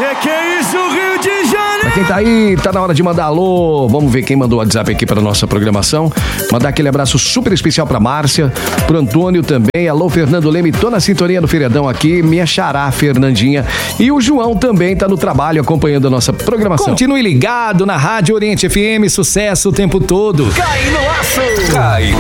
Que é isso, Rio de Janeiro? Pra quem tá aí, tá na hora de mandar alô. Vamos ver quem mandou o WhatsApp aqui pra nossa programação. Mandar aquele abraço super especial pra Márcia, pro Antônio também. Alô, Fernando Leme, tô na sintonia do Feriadão aqui. Minha xará, Fernandinha. E o João também tá no trabalho acompanhando a nossa programação. Continue ligado na Rádio Oriente FM, sucesso o tempo todo. Cai no aço! Cai